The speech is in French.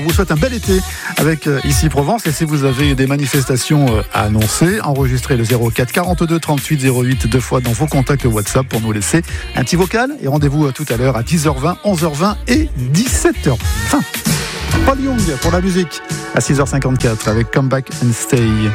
On vous souhaite un bel été avec Ici Provence. Et si vous avez des manifestations à annoncer, enregistrez le 04 42 38 08 deux fois dans vos contacts WhatsApp pour nous laisser un petit vocal. Et rendez-vous tout à l'heure à 10h20, 11h20 et 17h20. Paul Young pour la musique à 6h54 avec Come Back and Stay.